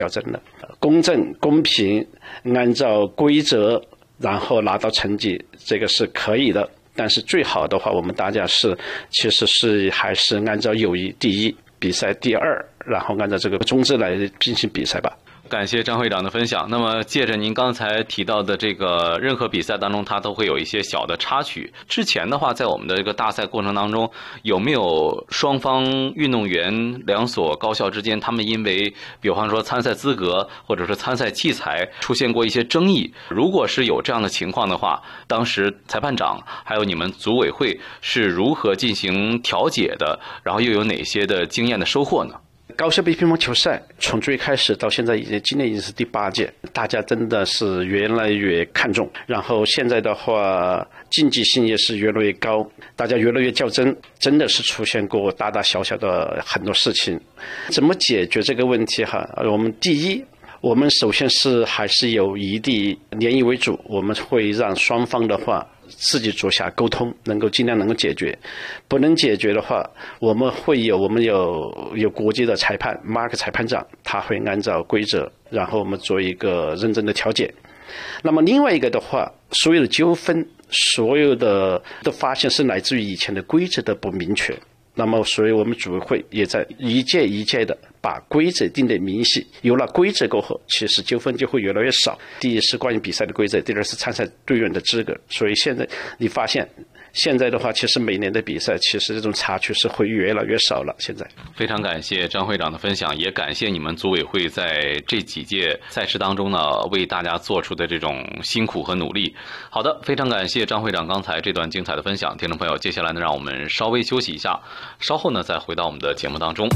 较真的，公正公平，按照规则然后拿到成绩，这个是可以的。但是最好的话，我们大家其实是还是按照友谊第一，比赛第二，然后按照这个宗旨来进行比赛吧。 感谢张会长的分享。那么借着您刚才提到的这个任何比赛当中它都会有一些小的插曲，之前的话在我们的这个大赛过程当中，有没有双方运动员两所高校之间他们因为比方说参赛资格或者是参赛器材出现过一些争议？如果是有这样的情况的话，当时裁判长还有你们组委会是如何进行调解的，然后又有哪些的经验的收获呢？ 高校杯乒乓球赛从最开始到现在今年已经是第8届，大家真的是越来越看重，然后现在的话竞技性也是越来越高，大家越来越较真，真的是出现过大大小小的很多事情。怎么解决这个问题哈？我们第一，我们首先是还是有一定联谊为主，我们会让双方的话自己坐下沟通，尽量能够解决。不能解决的话，我们有国际的裁判 Mark 裁判长，他会按照规则，然后我们做一个认真的调解。那么另外一个的话，所有的纠纷，所有的发现是来自于以前的规则的不明确。那么所以我们组委会也在一届一届的把规则定得明细，有了规则过后，其实纠纷就会越来越少。第一是关于比赛的规则，第二是参赛队员的资格。所以现在你发现现在的话，其实每年的比赛其实这种插曲是会越来越少了。现在非常感谢张会长的分享，也感谢你们组委会在这几届赛事当中呢为大家做出的这种辛苦和努力。好的，非常感谢张会长刚才这段精彩的分享。听众朋友，接下来呢让我们稍微休息一下，稍后呢再回到我们的节目当中。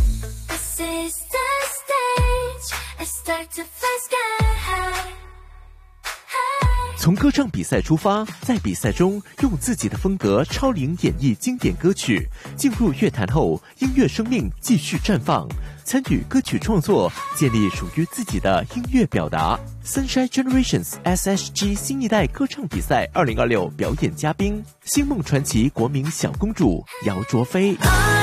从歌唱比赛出发，在比赛中用自己的风格超龄演绎经典歌曲，进入乐坛后，音乐生命继续绽放，参与歌曲创作，建立属于自己的音乐表达。Sunshine Generations SSG 新一代歌唱比赛2026表演嘉宾：星梦传奇国民小公主姚卓菲。